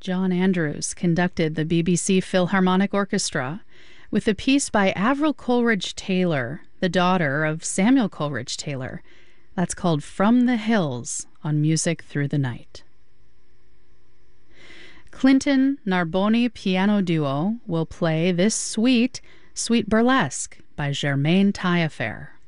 John Andrews conducted the BBC Philharmonic Orchestra with a piece by Avril Coleridge Taylor, the daughter of Samuel Coleridge Taylor. That's called From the Hills on Music Through the Night. Clinton Narboni Piano Duo will play this Suite Burlesque by Germaine Taillefer.